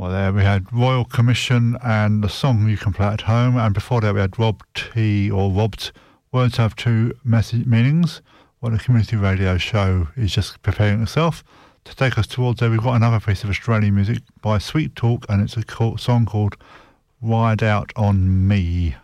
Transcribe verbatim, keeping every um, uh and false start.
Well, there we had Royal Commission and the song You Can Play at Home, and before that we had Rob T, or Robbed, Words Have Two Message Meanings. Well, the community radio show is just preparing itself to take us towards there. We've got another piece of Australian music by Sweet Talk, and it's a call, song called Ride Out On Me.